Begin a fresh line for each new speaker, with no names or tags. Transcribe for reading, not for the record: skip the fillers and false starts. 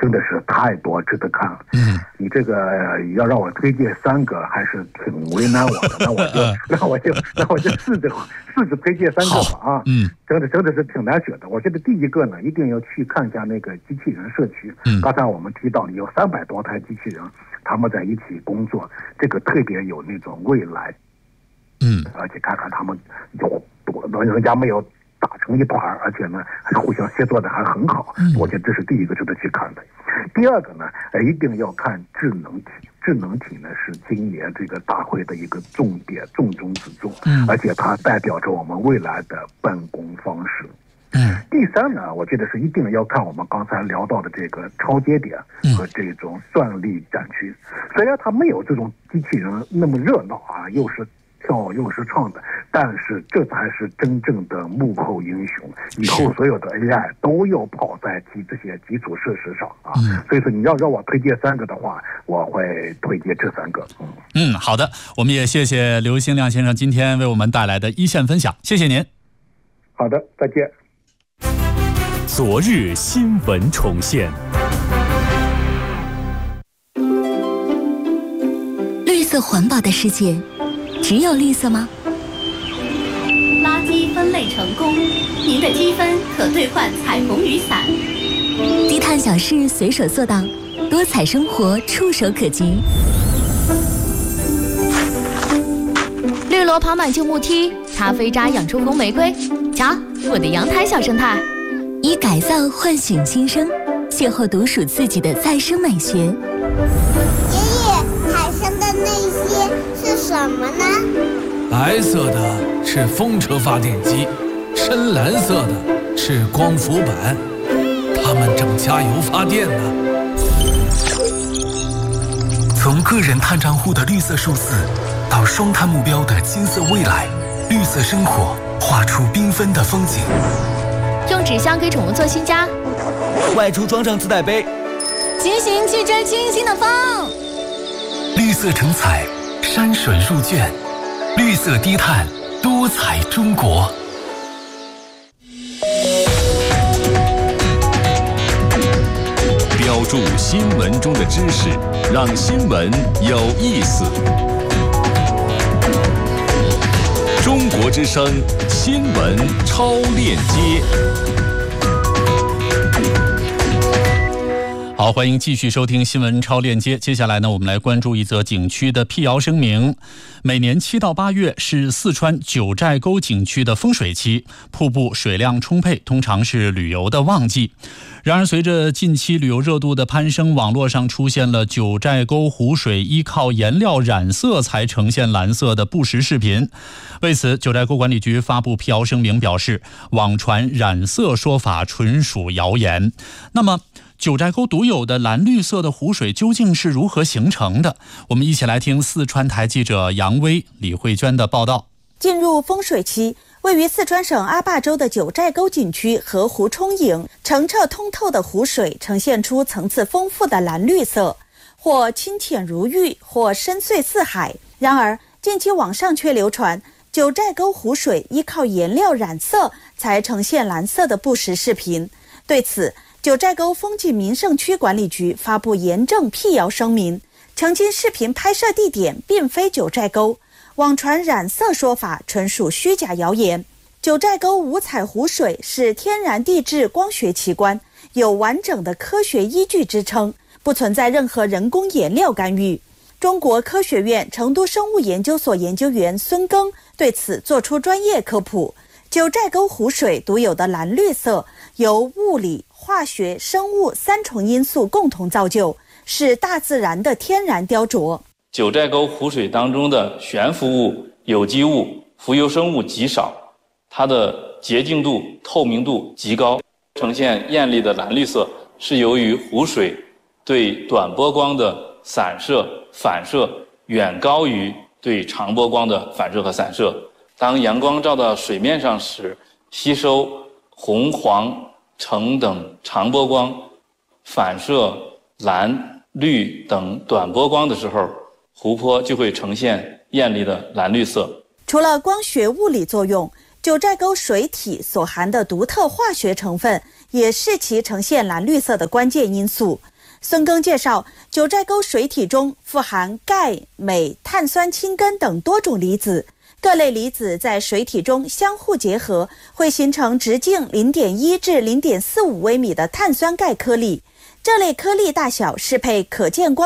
真的是太多值得看了。你这个要让我推荐3个，还是挺为难我的。那我就试着推荐3个吧啊。真的是挺难选的。我觉得第一个呢，一定要去看一下那个机器人社区。刚才我们提到有300多台机器人，他们在一起工作，这个特别有那种未来。而且看看他们有多，人家没有打成一团，而且呢互相协作的还很好。我觉得这是第一个值得去看的。第二个呢，一定要看智能体。智能体呢是今年这个大会的一个重点，重中之重。而且它代表着我们未来的办公方式。第3呢，我觉得是一定要看我们刚才聊到的这个超节点和这种算力展区。虽然它没有这种机器人那么热闹啊，又是跳又是唱的，但是这才是真正的幕后英雄。以后所有的 AI 都要跑在这些基础设施上啊。所以说你要让我推荐3个的话，我会推荐这3个。
好的，我们也谢谢刘兴亮先生今天为我们带来的一线分享，谢谢您。
好的，再见。
昨日新闻重现。
绿色环保的世界，只有绿色吗？
垃圾分类成功，您的积分可兑换彩虹雨伞。
低碳小事随手做到，多彩生活触手可及。
绿萝爬满旧木梯，咖啡渣养出红玫瑰。瞧，我的阳台小生态。
以改造唤醒新生，邂逅独属自己的再生美学。
爷爷，海上的那些是什么呢？
白色的是风车发电机，深蓝色的是光伏板，它们正加油发电呢。
从个人碳账户的绿色数字，到双碳目标的金色未来，绿色生活画出缤纷的风景。
用纸箱给宠物做新家，
外出装上自带杯，
骑行去追清新的风。
绿色成彩，山水入卷，绿色低碳，多彩中国。
标注新闻中的知识，让新闻有意思。中国之声新闻超链接。
好，欢迎继续收听新闻超链接。接下来呢，我们来关注一则景区的辟谣声明。每年7到8月是四川九寨沟景区的风水期，瀑布水量充沛，通常是旅游的旺季。然而，随着近期旅游热度的攀升，网络上出现了九寨沟湖水依靠颜料染色才呈现蓝色的不实视频。为此，九寨沟管理局发布辟谣声明，表示网传染色说法纯属谣言。那么，九寨沟独有的蓝绿色的湖水究竟是如何形成的？我们一起来听四川台记者杨威、李慧娟的报道。
进入风水期，位于四川省阿坝州的九寨沟景区河湖充盈，澄澈通透的湖水呈现出层次丰富的蓝绿色，或清浅如玉，或深邃似海。然而，近期网上却流传九寨沟湖水依靠颜料染色才呈现蓝色的不实视频。对此，九寨沟风景名胜区管理局发布严正辟谣声明，澄清视频拍摄地点并非九寨沟，网传染色说法纯属虚假谣言。九寨沟五彩湖水是天然地质光学奇观，有完整的科学依据支撑，不存在任何人工颜料干预。中国科学院成都生物研究所研究员孙庚对此作出专业科普。九寨沟湖水独有的蓝绿色由物理、化学、生物3重因素共同造就，是大自然的天然雕琢。
九寨沟湖水当中的悬浮物、有机物、浮游生物极少，它的洁净度、透明度极高，呈现艳丽的蓝绿色，是由于湖水对短波光的散射、反射远高于对长波光的反射和散射。当阳光照到水面上时，吸收红、黄、橙等长波光，反射蓝、绿等短波光的时候，湖泊就会呈现艳丽的蓝绿色。
除了光学物理作用，九寨沟水体所含的独特化学成分也是其呈现蓝绿色的关键因素。 孙庚介绍，九寨沟水体中富含钙、镁、碳酸氢根等多种离子，各类离子在水体中相互结合，会形成直径0.1至0.45微米的碳酸钙颗粒。这类颗粒大小适配可见光